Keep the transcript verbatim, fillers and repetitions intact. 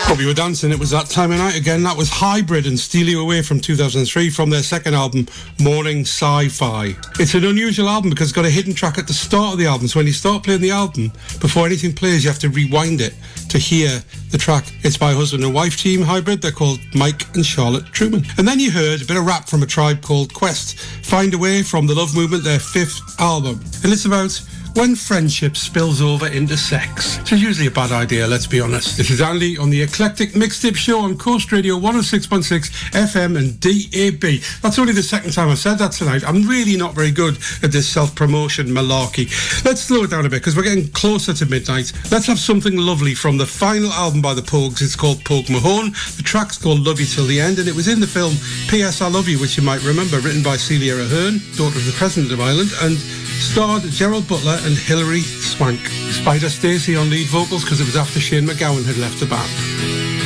Hope you were dancing. It was that time of night again. That was Hybrid and Steal You Away from two thousand three from their second album, Morning Sci-Fi. It's an unusual album because it's got a hidden track at the start of the album. So when you start playing the album, before anything plays, you have to rewind it to hear the track. It's by husband and wife team, Hybrid. They're called Mike and Charlotte Truman. And then you heard a bit of rap from a tribe called Quest, Find a Way from The Love Movement, their fifth album. And it's about when friendship spills over into sex. Which is usually a bad idea, let's be honest. This is Andy on the Eclectic Mixtape Show on Coast Radio one oh six point six F M and D A B. That's only the second time I've said that tonight. I'm really not very good at this self-promotion malarkey. Let's slow it down a bit because we're getting closer to midnight. Let's have something lovely from the final album by the Pogues. It's called Pogue Mahone. The track's called Love You Till the End, and it was in the film P S I Love You, which you might remember, written by Celia Ahern, daughter of the President of Ireland, and starred Gerald Butler and Hilary Swank. Spider Stacey on lead vocals because it was after Shane MacGowan had left the band.